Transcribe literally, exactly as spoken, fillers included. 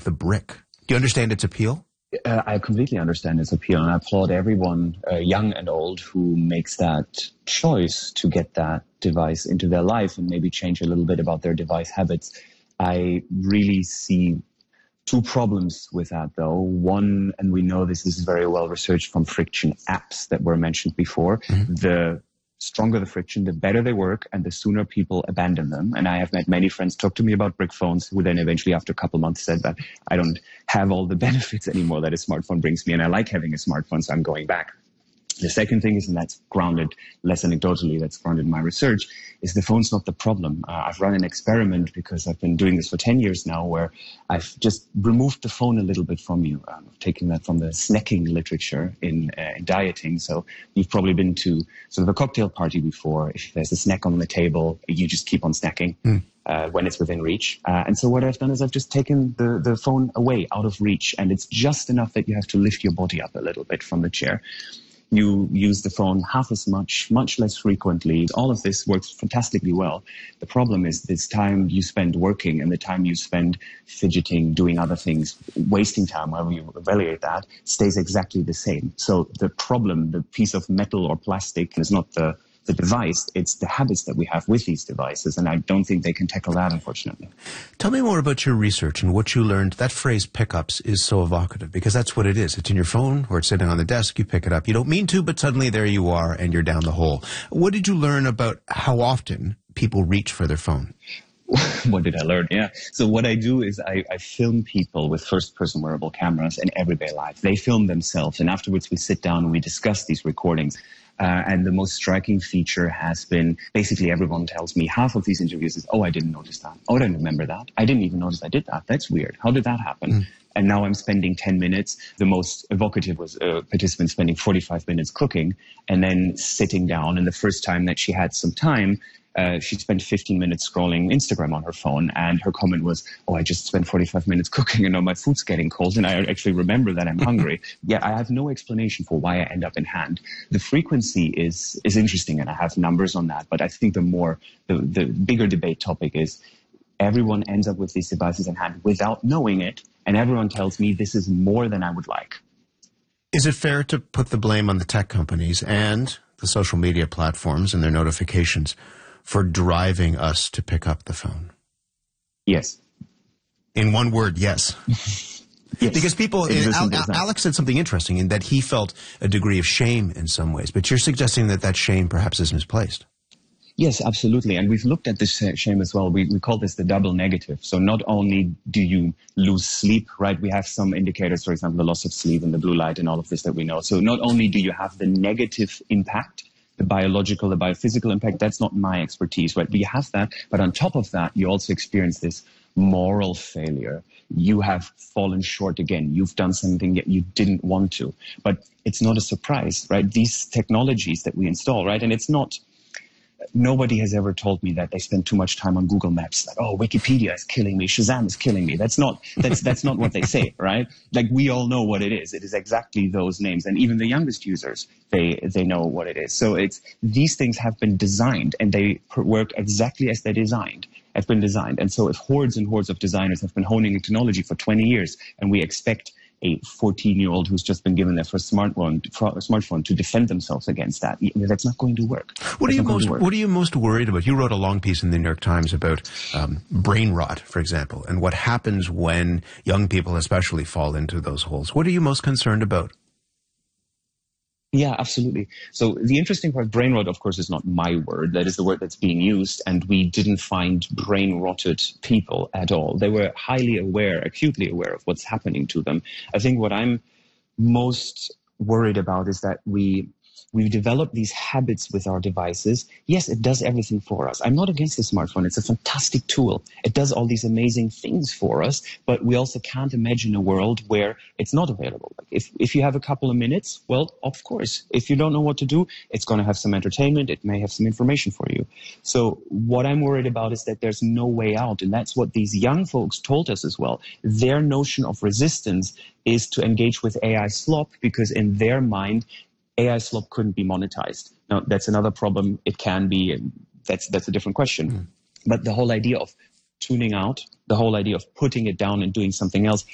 the brick. Do you understand its appeal? Uh, I completely understand its appeal, and I applaud everyone, uh, young and old, who makes that choice to get that device into their life and maybe change a little bit about their device habits. I really see two problems with that, though. One, and we know this is very well researched from friction apps that were mentioned before, mm-hmm. the stronger the friction, the better they work, and the sooner people abandon them. And I have met many friends talk to me about brick phones who then eventually, after a couple months, said that I don't have all the benefits anymore that a smartphone brings me, and I like having a smartphone, so I'm going back. The second thing is, and that's grounded less anecdotally, that's grounded in my research, is the phone's not the problem. Uh, I've run an experiment because I've been doing this for ten years now, where I've just removed the phone a little bit from you. Um, I've taken that from the snacking literature in, uh, in dieting. So you've probably been to sort of a cocktail party before. If there's a snack on the table, you just keep on snacking. Mm. Uh, when it's within reach. Uh, and so what I've done is I've just taken the, the phone away, out of reach, and it's just enough that you have to lift your body up a little bit from the chair. You use the phone half as much, much less frequently. All of this works fantastically well. The problem is this time you spend working and the time you spend fidgeting, doing other things, wasting time, however you evaluate that, stays exactly the same. So the problem, the piece of metal or plastic, is not the the device, it's the habits that we have with these devices, and I don't think they can tackle that, unfortunately. Tell me more about your research and what you learned. That phrase pickups is so evocative because that's what it is. It's in your phone or it's sitting on the desk, you pick it up. You don't mean to, but suddenly there you are and you're down the hole. What did you learn about how often people reach for their phone? What did I learn? Yeah. So what I do is I, I film people with first-person wearable cameras in everyday life. They film themselves, and afterwards we sit down and we discuss these recordings. Uh, and the most striking feature has been basically everyone tells me half of these interviews is, oh, I didn't notice that. Oh, I didn't remember that. I didn't even notice I did that. That's weird. How did that happen? Mm. And now I'm spending ten minutes. The most evocative was a participant spending forty-five minutes cooking and then sitting down. And the first time that she had some time, Uh, she spent fifteen minutes scrolling Instagram on her phone, and her comment was, oh, I just spent forty-five minutes cooking and now my food's getting cold and I actually remember that I'm hungry. Yeah, I have no explanation for why I end up in hand. The frequency is is interesting, and I have numbers on that, but I think the more, the, the bigger debate topic is everyone ends up with these devices in hand without knowing it, and everyone tells me this is more than I would like. Is it fair to put the blame on the tech companies and the social media platforms and their notifications for driving us to pick up the phone? Yes. In one word, yes. Yes. Because people, in, Al, Alex said something interesting in that he felt a degree of shame in some ways, but you're suggesting that that shame perhaps is misplaced. Yes, absolutely. And we've looked at this shame as well. We, we call this the double negative. So not only do you lose sleep, right? We have some indicators, for example, the loss of sleep and the blue light and all of this that we know. So not only do you have the negative impact, the biological, the biophysical impact, that's not my expertise, right? But you have that, but on top of that, you also experience this moral failure. You have fallen short again. You've done something that you didn't want to. But it's not a surprise, right? These technologies that we install, right? And it's not, nobody has ever told me that they spend too much time on Google Maps. Like, oh, Wikipedia is killing me. Shazam is killing me. That's not, that's, that's not what they say, right? Like, we all know what it is. It is exactly those names. And even the youngest users, they, they know what it is. So it's, these things have been designed and they work exactly as they're designed, have been designed. And so if hordes and hordes of designers have been honing technology for twenty years and we expect a fourteen-year-old who's just been given their first smartphone, smartphone to defend themselves against that, that's not going to work. What are you most What are you most worried about? You wrote a long piece in the New York Times about um, brain rot, for example, and what happens when young people especially fall into those holes. What are you most concerned about? Yeah, absolutely. So the interesting part, brain rot, of course, is not my word. That is the word that's being used. And we didn't find brain rotted people at all. They were highly aware, acutely aware of what's happening to them. I think what I'm most worried about is that we we've developed these habits with our devices. Yes, it does everything for us. I'm not against the smartphone. It's a fantastic tool. It does all these amazing things for us, but we also can't imagine a world where it's not available. Like if, if you have a couple of minutes, well, of course, if you don't know what to do, it's going to have some entertainment. It may have some information for you. So what I'm worried about is that there's no way out. And that's what these young folks told us as well. Their notion of resistance is to engage with A I slop because in their mind, A I slop couldn't be monetized. Now, that's another problem. It can be, and that's that's a different question. Mm. But the whole idea of tuning out, the whole idea of putting it down and doing something else